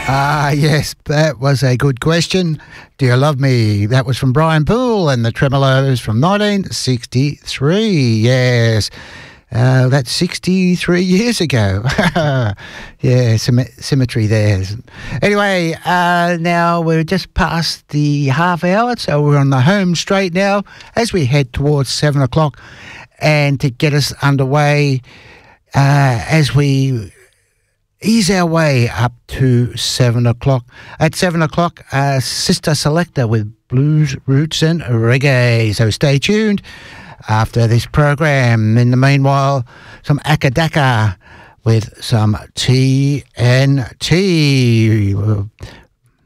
Yes, that was a good question. Do You Love Me? That was from Brian Poole and the Tremolos from 1963. Yes. That's 63 years ago. Yeah, symmetry there. Anyway, now we're just past the half hour, so we're on the home straight now as we head towards 7 o'clock. And to get us underway, as we ease our way up to 7 o'clock. At 7 o'clock, Sister Selector with blues, roots and reggae. So stay tuned after this program. In the meanwhile, some Akadaka with some TNT.